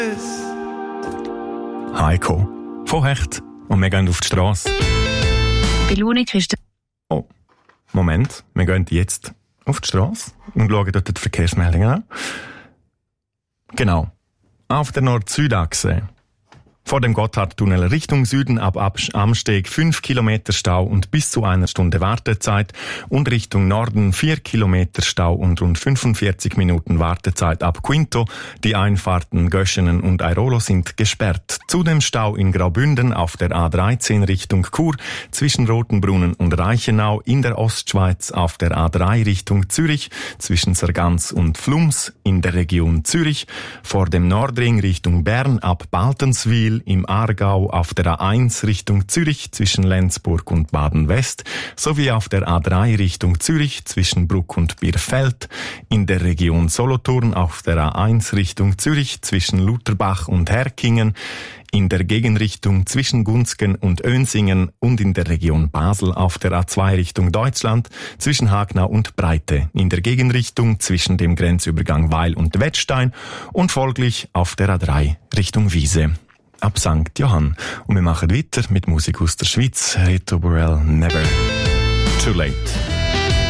Heiko von Hecht und wir gehen auf die Strasse. Bei Lunik ist Oh, Moment, wir gehen jetzt auf die Strasse und schauen dort die Verkehrsmeldungen an. Genau, auf der Nord-Süd-Achse. Vor dem Gotthardtunnel Richtung Süden ab Amsteg 5 Kilometer Stau und bis zu 1 Stunde Wartezeit und Richtung Norden 4 Kilometer Stau und rund 45 Minuten Wartezeit ab Quinto. Die Einfahrten Göschenen und Airolo sind gesperrt. Zudem Stau in Graubünden auf der A13 Richtung Chur zwischen Rotenbrunnen und Reichenau, in der Ostschweiz auf der A3 Richtung Zürich zwischen Sargans und Flums in der Region Zürich, vor dem Nordring Richtung Bern ab Baltenswil, im Aargau auf der A1 Richtung Zürich zwischen Lenzburg und Baden-West sowie auf der A3 Richtung Zürich zwischen Bruck und Bierfeld, in der Region Solothurn auf der A1 Richtung Zürich zwischen Lutherbach und Herkingen, in der Gegenrichtung zwischen Gunzgen und Önsingen und in der Region Basel auf der A2 Richtung Deutschland zwischen Hagnau und Breite, in der Gegenrichtung zwischen dem Grenzübergang Weil und Wettstein und folglich auf der A3 Richtung Wiese ab St. Johann. Und wir machen weiter mit Musik aus der Schweiz. Rito Burrell, Never Too Late.